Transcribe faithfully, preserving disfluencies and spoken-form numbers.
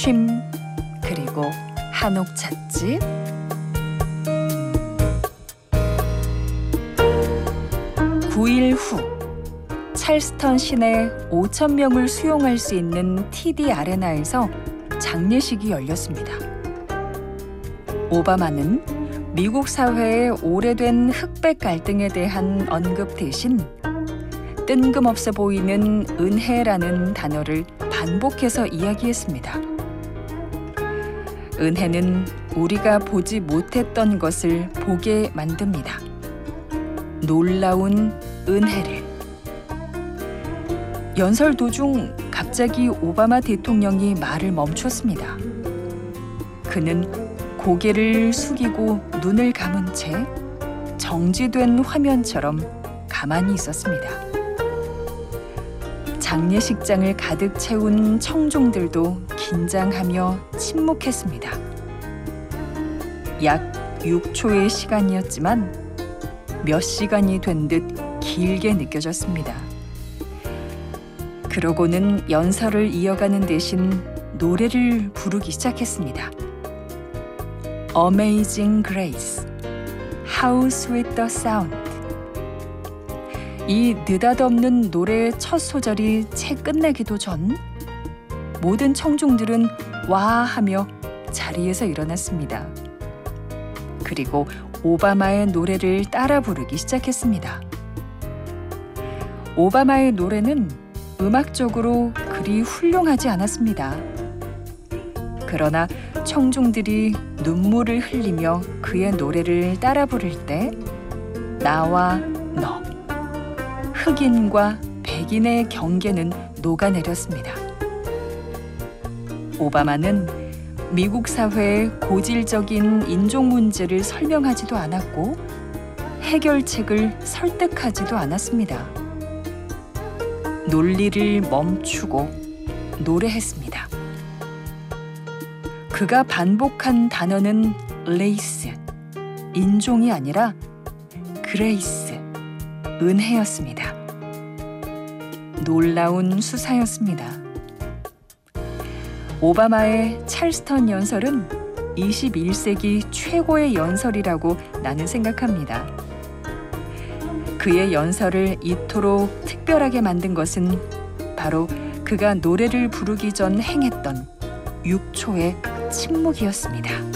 쉼, 그리고 한옥 찻집. 구 일 후 찰스턴 시내 오천 명을 수용할 수 있는 티디 아레나에서 장례식이 열렸습니다. 오바마는 미국 사회의 오래된 흑백 갈등에 대한 언급 대신 뜬금없어 보이는 은혜라는 단어를 반복해서 이야기했습니다. 은혜는 우리가 보지 못했던 것을 보게 만듭니다. 놀라운 은혜를. 연설 도중 갑자기 오바마 대통령이 말을 멈췄습니다. 그는 고개를 숙이고 눈을 감은 채 정지된 화면처럼 가만히 있었습니다. 장례식장을 가득 채운 청중들도 긴장하며 침묵했습니다. 약 육 초의 시간이었지만 몇 시간이 된 듯 길게 느껴졌습니다. 그러고는 연설을 이어가는 대신 노래를 부르기 시작했습니다. Amazing Grace, How Sweet the Sound. 이 느닷없는 노래의 첫 소절이 채 끝내기도 전 모든 청중들은 와 하며 자리에서 일어났습니다. 그리고 오바마의 노래를 따라 부르기 시작했습니다. 오바마의 노래는 음악적으로 그리 훌륭하지 않았습니다. 그러나 청중들이 눈물을 흘리며 그의 노래를 따라 부를 때 나와 너, 흑인과 백인의 경계는 녹아내렸습니다. 오바마는 미국 사회의 고질적인 인종 문제를 설명하지도 않았고 해결책을 설득하지도 않았습니다. 논리를 멈추고 노래했습니다. 그가 반복한 단어는 레이스, 인종이 아니라 그레이스, 은혜였습니다. 놀라운 수사였습니다. 오바마의 찰스턴 연설은 이십일 세기 최고의 연설이라고 나는 생각합니다. 그의 연설을 이토록 특별하게 만든 것은 바로 그가 노래를 부르기 전 행했던 육 초의 침묵이었습니다.